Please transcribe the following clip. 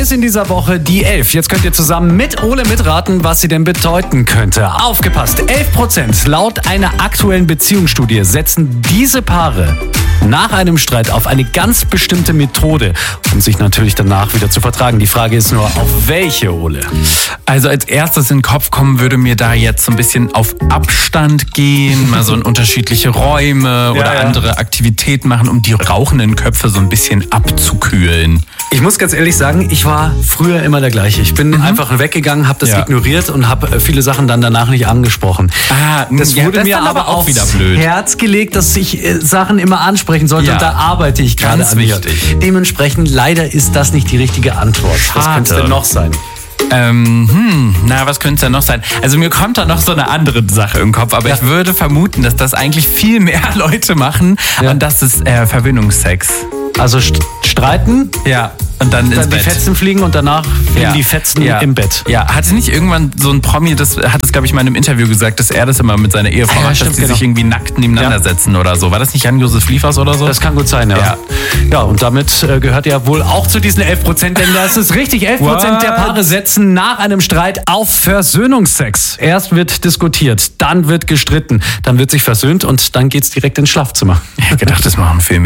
ist in dieser Woche die 11. Jetzt könnt ihr zusammen mit Ole mitraten, was sie denn bedeuten könnte. Aufgepasst, 11% laut einer aktuellen Beziehungsstudie setzen diese Paare nach einem Streit auf eine ganz bestimmte Methode, um sich natürlich danach wieder zu vertragen. Die Frage ist nur, auf welche, Ole? Also als erstes in den Kopf kommen würde mir da jetzt so ein bisschen auf Abstand gehen, mal so in unterschiedliche Räume oder andere Aktivitäten machen, um die rauchenden Köpfe so ein bisschen abzukühlen. Ich muss ganz ehrlich sagen, ich war früher immer der gleiche. Ich bin einfach weggegangen, habe das ignoriert und habe viele Sachen dann danach nicht angesprochen. Das wurde mir aber auch wieder blöd. Herz gelegt, dass ich Sachen immer ansprechen sollte und da arbeite ich gerade an mir. Dementsprechend leider ist das nicht die richtige Antwort. Was könnte es denn noch sein? Was könnte es denn noch sein? Also mir kommt da noch so eine andere Sache im Kopf, aber ich würde vermuten, dass das eigentlich viel mehr Leute machen und das ist Verwöhnungsex. Also streiten? Ja. Und dann ins die Bett. Fetzen fliegen und danach fliegen die Fetzen im Bett. Ja, hatte nicht irgendwann so ein Promi, das hat es, glaube ich, mal in einem Interview gesagt, dass er das immer mit seiner Ehefrau macht, dass die sich irgendwie nackt nebeneinander setzen oder so. War das nicht Jan-Josef Liefers oder so? Das kann gut sein, Ja, und damit gehört er wohl auch zu diesen 11%, denn das ist richtig, 11% der Paare setzen nach einem Streit auf Versöhnungsex. Erst wird diskutiert, dann wird gestritten, dann wird sich versöhnt und dann geht's direkt ins Schlafzimmer. Ich hätte gedacht, das machen Filme.